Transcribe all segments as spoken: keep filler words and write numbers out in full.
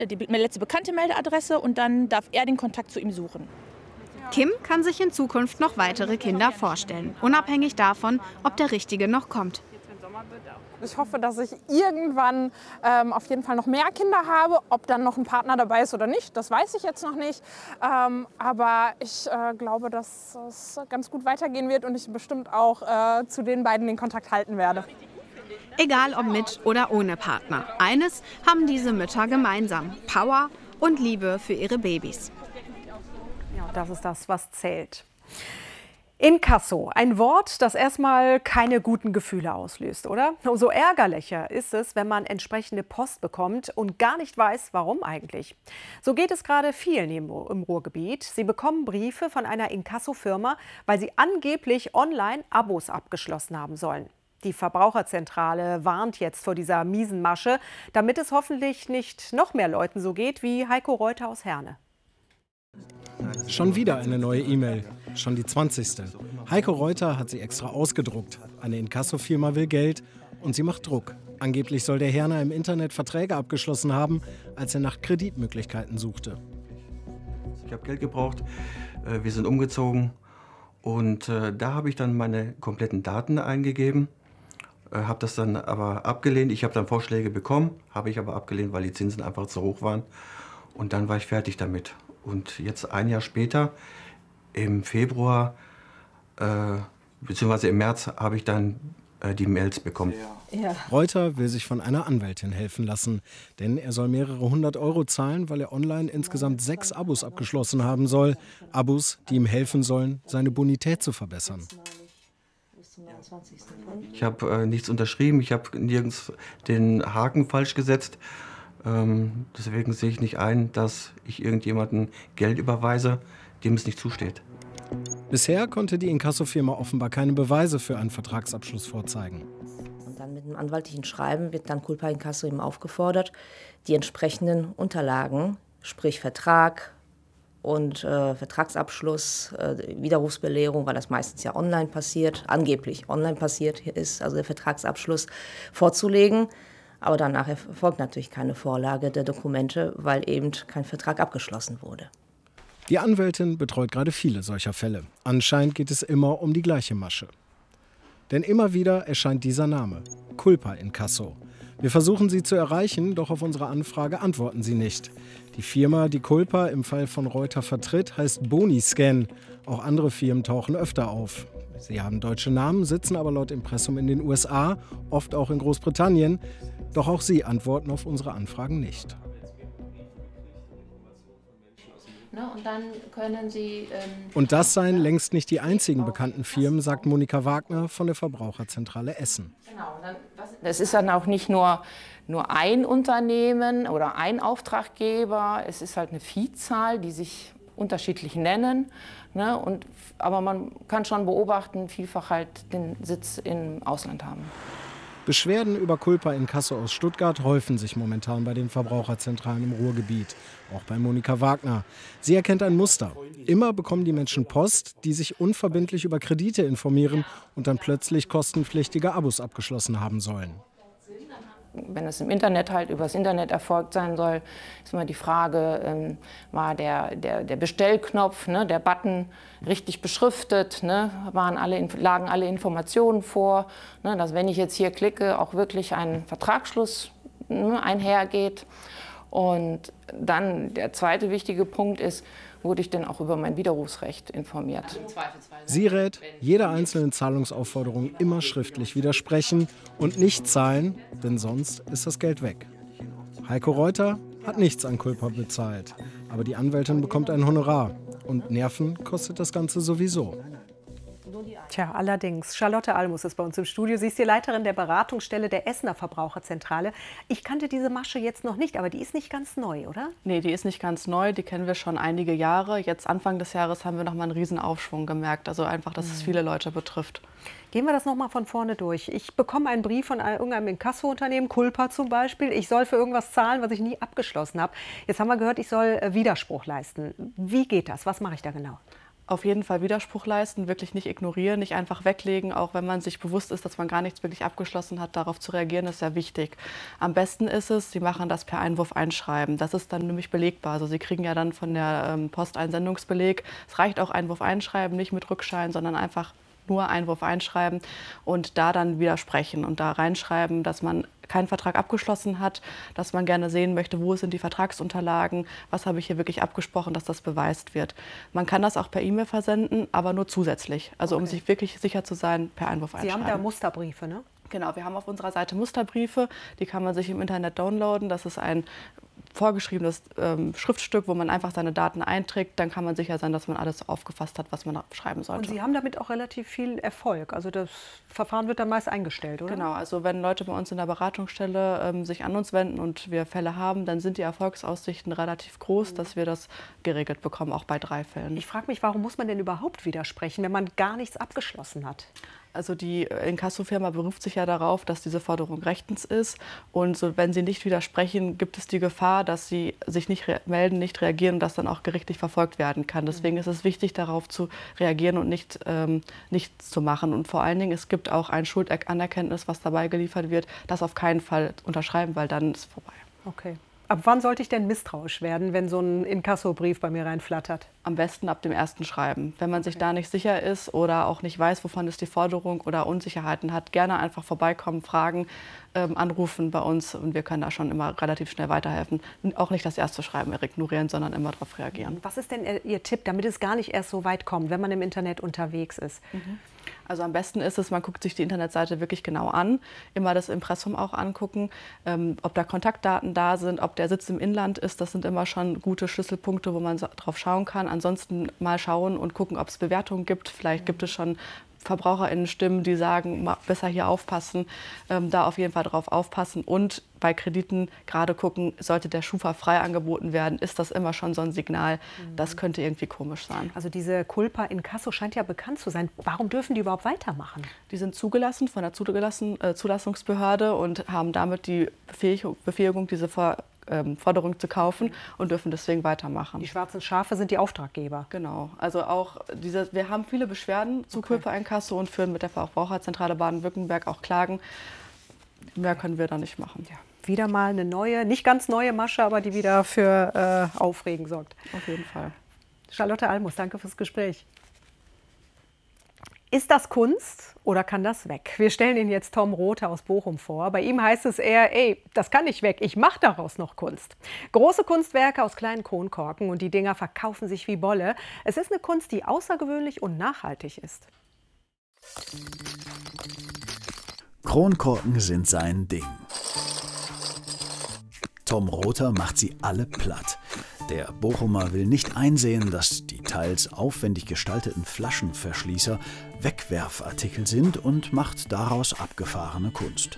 die letzte bekannte Meldeadresse und dann darf er den Kontakt zu ihm suchen. Kim kann sich in Zukunft noch weitere Kinder vorstellen, unabhängig davon, ob der Richtige noch kommt. Ich hoffe, dass ich irgendwann ähm, auf jeden Fall noch mehr Kinder habe. Ob dann noch ein Partner dabei ist oder nicht, das weiß ich jetzt noch nicht. Ähm, aber ich äh, glaube, dass es ganz gut weitergehen wird und ich bestimmt auch äh, zu den beiden den Kontakt halten werde. Egal ob mit oder ohne Partner. Eines haben diese Mütter gemeinsam: Power und Liebe für ihre Babys. Ja, das ist das, was zählt. Inkasso, ein Wort, das erstmal keine guten Gefühle auslöst, oder? Umso ärgerlicher ist es, wenn man entsprechende Post bekommt und gar nicht weiß, warum eigentlich. So geht es gerade vielen im Ruhrgebiet. Sie bekommen Briefe von einer Inkasso-Firma, weil sie angeblich online Abos abgeschlossen haben sollen. Die Verbraucherzentrale warnt jetzt vor dieser miesen Masche, damit es hoffentlich nicht noch mehr Leuten so geht wie Heiko Reuter aus Herne. Schon wieder eine neue E-Mail, schon die zwanzigste. Heiko Reuter hat sie extra ausgedruckt. Eine Inkasso-Firma will Geld und sie macht Druck. Angeblich soll der Herner im Internet Verträge abgeschlossen haben, als er nach Kreditmöglichkeiten suchte. Ich habe Geld gebraucht, wir sind umgezogen und da habe ich dann meine kompletten Daten eingegeben, habe das dann aber abgelehnt. Ich habe dann Vorschläge bekommen, habe ich aber abgelehnt, weil die Zinsen einfach zu hoch waren. Und dann war ich fertig damit. Und jetzt ein Jahr später, im Februar äh, bzw. im März, habe ich dann äh, die Mails bekommen. Ja. Reuter will sich von einer Anwältin helfen lassen, denn er soll mehrere hundert Euro zahlen, weil er online insgesamt sechs Abos abgeschlossen haben soll. Abos, die ihm helfen sollen, seine Bonität zu verbessern. Ich habe äh, nichts unterschrieben, ich habe nirgends den Haken falsch gesetzt. Ähm, deswegen sehe ich nicht ein, dass ich irgendjemandem Geld überweise, dem es nicht zusteht. Bisher konnte die Inkassofirma offenbar keine Beweise für einen Vertragsabschluss vorzeigen. Und dann mit einem anwaltlichen Schreiben wird dann Culpa Inkasso eben aufgefordert, die entsprechenden Unterlagen, sprich Vertrag und äh, Vertragsabschluss, äh, Widerrufsbelehrung, weil das meistens ja online passiert, angeblich online passiert ist, also der Vertragsabschluss vorzulegen. Aber danach erfolgt natürlich keine Vorlage der Dokumente, weil eben kein Vertrag abgeschlossen wurde. Die Anwältin betreut gerade viele solcher Fälle. Anscheinend geht es immer um die gleiche Masche. Denn immer wieder erscheint dieser Name: Culpa Inkasso. Wir versuchen sie zu erreichen, doch auf unsere Anfrage antworten sie nicht. Die Firma, die Culpa im Fall von Reuter vertritt, heißt Boniscan. Auch andere Firmen tauchen öfter auf. Sie haben deutsche Namen, sitzen aber laut Impressum in den U S A, oft auch in Großbritannien. Doch auch sie antworten auf unsere Anfragen nicht. Und dann können Sie, ähm Und das seien längst nicht die einzigen bekannten Firmen, sagt Monika Wagner von der Verbraucherzentrale Essen. Es ist dann auch nicht nur, nur ein Unternehmen oder ein Auftraggeber, es ist halt eine Vielzahl, die sich unterschiedlich nennen. Ne? Und, aber man kann schon beobachten, vielfach halt den Sitz im Ausland haben. Beschwerden über Culpa Inkasso aus Stuttgart häufen sich momentan bei den Verbraucherzentralen im Ruhrgebiet, auch bei Monika Wagner. Sie erkennt ein Muster. Immer bekommen die Menschen Post, die sich unverbindlich über Kredite informieren und dann plötzlich kostenpflichtige Abos abgeschlossen haben sollen. Wenn es im Internet halt übers Internet erfolgt sein soll, ist immer die Frage, ähm, war der, der, der Bestellknopf, ne, der Button richtig beschriftet, ne, waren alle, lagen alle Informationen vor, ne, dass wenn ich jetzt hier klicke, auch wirklich ein Vertragsschluss ne, einhergeht. Und dann der zweite wichtige Punkt ist, wurde ich denn auch über mein Widerrufsrecht informiert. Sie rät, jeder einzelnen Zahlungsaufforderung immer schriftlich widersprechen und nicht zahlen, denn sonst ist das Geld weg. Heiko Reuter hat nichts an Culpa bezahlt, aber die Anwältin bekommt ein Honorar und Nerven kostet das Ganze sowieso. Tja, allerdings. Charlotte Almus ist bei uns im Studio. Sie ist die Leiterin der Beratungsstelle der Essener Verbraucherzentrale. Ich kannte diese Masche jetzt noch nicht, aber die ist nicht ganz neu, oder? Nee, die ist nicht ganz neu. Die kennen wir schon einige Jahre. Jetzt Anfang des Jahres haben wir noch mal einen riesen Aufschwung gemerkt. Also einfach, dass es viele Leute betrifft. Gehen wir das noch mal von vorne durch. Ich bekomme einen Brief von irgendeinem Inkasso-Unternehmen, Culpa zum Beispiel. Ich soll für irgendwas zahlen, was ich nie abgeschlossen habe. Jetzt haben wir gehört, ich soll Widerspruch leisten. Wie geht das? Was mache ich da genau? Auf jeden Fall Widerspruch leisten, wirklich nicht ignorieren, nicht einfach weglegen, auch wenn man sich bewusst ist, dass man gar nichts wirklich abgeschlossen hat, darauf zu reagieren, ist sehr wichtig. Am besten ist es, Sie machen das per Einwurf einschreiben. Das ist dann nämlich belegbar. Also Sie kriegen ja dann von der ähm, Post einen Sendungsbeleg. Es reicht auch Einwurf einschreiben, nicht mit Rückschein, sondern einfach nur Einwurf einschreiben und da dann widersprechen und da reinschreiben, dass man keinen Vertrag abgeschlossen hat, dass man gerne sehen möchte, wo sind die Vertragsunterlagen, was habe ich hier wirklich abgesprochen, dass das beweist wird. Man kann das auch per E-Mail versenden, aber nur zusätzlich, also okay. um sich wirklich sicher zu sein, per Einwurf einschreiben. Sie haben da Musterbriefe, ne? Genau, wir haben auf unserer Seite Musterbriefe, die kann man sich im Internet downloaden. Das ist ein vorgeschriebenes ähm, Schriftstück, wo man einfach seine Daten einträgt. Dann kann man sicher sein, dass man alles so aufgefasst hat, was man schreiben sollte. Und Sie haben damit auch relativ viel Erfolg. Also das Verfahren wird dann meist eingestellt, oder? Genau, also wenn Leute bei uns in der Beratungsstelle ähm, sich an uns wenden und wir Fälle haben, dann sind die Erfolgsaussichten relativ groß, mhm. dass wir das geregelt bekommen, auch bei drei Fällen. Ich frage mich, warum muss man denn überhaupt widersprechen, wenn man gar nichts abgeschlossen hat? Also die Inkassofirma beruft sich ja darauf, dass diese Forderung rechtens ist. Und so, wenn sie nicht widersprechen, gibt es die Gefahr, dass sie sich nicht melden, nicht reagieren und das dann auch gerichtlich verfolgt werden kann. Deswegen ist es wichtig, darauf zu reagieren und nicht, ähm, nichts zu machen. Und vor allen Dingen, es gibt auch ein Schuldanerkenntnis, was dabei geliefert wird. Das auf keinen Fall unterschreiben, weil dann ist es vorbei. Okay. Ab wann sollte ich denn misstrauisch werden, wenn so ein Inkassobrief bei mir reinflattert? Am besten ab dem ersten Schreiben. Wenn man sich da nicht sicher ist oder auch nicht weiß, wovon ist die Forderung oder Unsicherheiten hat, gerne einfach vorbeikommen, fragen, ähm, anrufen bei uns und wir können da schon immer relativ schnell weiterhelfen. Auch nicht das erste Schreiben ignorieren, sondern immer darauf reagieren. Was ist denn Ihr Tipp, damit es gar nicht erst so weit kommt, wenn man im Internet unterwegs ist? Mhm. Also am besten ist es, man guckt sich die Internetseite wirklich genau an, immer das Impressum auch angucken, ähm, ob da Kontaktdaten da sind, ob der Sitz im Inland ist. Das sind immer schon gute Schlüsselpunkte, wo man so drauf schauen kann. Ansonsten mal schauen und gucken, ob es Bewertungen gibt. Vielleicht gibt es schon VerbraucherInnen-Stimmen, die sagen, besser hier aufpassen, ähm, da auf jeden Fall drauf aufpassen und bei Krediten gerade gucken, sollte der Schufa frei angeboten werden, ist das immer schon so ein Signal, mhm. das könnte irgendwie komisch sein. Also diese Culpa Inkasso scheint ja bekannt zu sein. Warum dürfen die überhaupt weitermachen? Die sind zugelassen von der zugelassen, äh, Zulassungsbehörde und haben damit die Befähigung, Befähigung diese Vor ähm, Forderung zu kaufen und dürfen deswegen weitermachen. Die schwarzen Schafe sind die Auftraggeber. Genau. Also auch diese, wir haben viele Beschwerden zu okay. Culpa Inkasso und führen mit der Verbraucherzentrale Baden-Württemberg auch Klagen. Mehr können wir da nicht machen. Ja. Wieder mal eine neue, nicht ganz neue Masche, aber die wieder für äh, Aufregen sorgt. Auf jeden Fall. Charlotte Almus, danke fürs Gespräch. Ist das Kunst oder kann das weg? Wir stellen Ihnen jetzt Tom Rothe aus Bochum vor. Bei ihm heißt es eher, ey, das kann nicht weg, ich mache daraus noch Kunst. Große Kunstwerke aus kleinen Kronkorken und die Dinger verkaufen sich wie Bolle. Es ist eine Kunst, die außergewöhnlich und nachhaltig ist. Kronkorken sind sein Ding. Tom Rothe macht sie alle platt. Der Bochumer will nicht einsehen, dass die teils aufwendig gestalteten Flaschenverschließer Wegwerfartikel sind und macht daraus abgefahrene Kunst.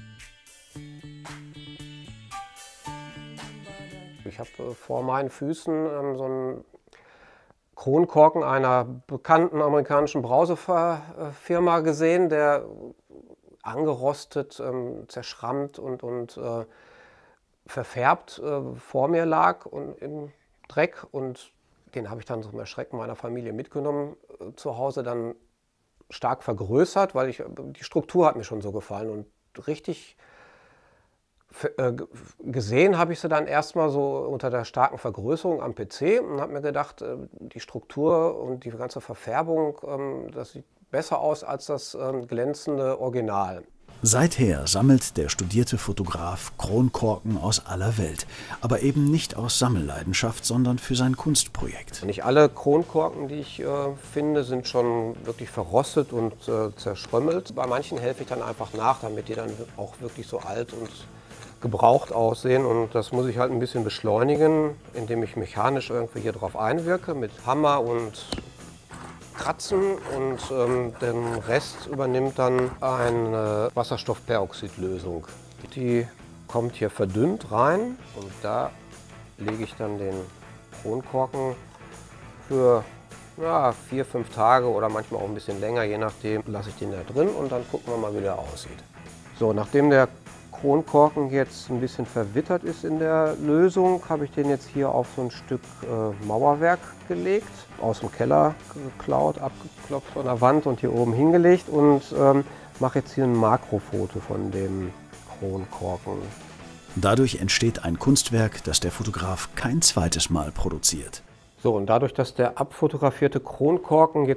Ich habe vor meinen Füßen ähm, so einen Kronkorken einer bekannten amerikanischen Brausefirma gesehen, der angerostet, ähm, zerschrammt und, und äh, verfärbt äh, vor mir lag und im Dreck, und den habe ich dann zum Erschrecken meiner Familie mitgenommen, äh, zu Hause dann stark vergrößert, weil ich, die Struktur hat mir schon so gefallen, und richtig äh, gesehen habe ich sie dann erstmal so unter der starken Vergrößerung am P C und habe mir gedacht, äh, die Struktur und die ganze Verfärbung, äh, das sieht besser aus als das äh, glänzende Original. Seither sammelt der studierte Fotograf Kronkorken aus aller Welt, aber eben nicht aus Sammelleidenschaft, sondern für sein Kunstprojekt. Nicht alle Kronkorken, die ich äh, finde, sind schon wirklich verrostet und äh, zerschrömmelt. Bei manchen helfe ich dann einfach nach, damit die dann auch wirklich so alt und gebraucht aussehen, und das muss ich halt ein bisschen beschleunigen, indem ich mechanisch irgendwie hier drauf einwirke mit Hammer und Kratzen, und ähm, den Rest übernimmt dann eine Wasserstoffperoxidlösung. Die kommt hier verdünnt rein, und da lege ich dann den Kronkorken für ja, vier, fünf Tage oder manchmal auch ein bisschen länger, je nachdem, lasse ich den da drin und dann gucken wir mal, wie der aussieht. So, nachdem der Kronkorken jetzt ein bisschen verwittert ist in der Lösung, habe ich den jetzt hier auf so ein Stück äh, Mauerwerk gelegt, aus dem Keller geklaut, abgeklopft von der Wand und hier oben hingelegt und ähm, mache jetzt hier ein Makrofoto von dem Kronkorken. Dadurch entsteht ein Kunstwerk, das der Fotograf kein zweites Mal produziert. So, und dadurch, dass der abfotografierte Kronkorken jetzt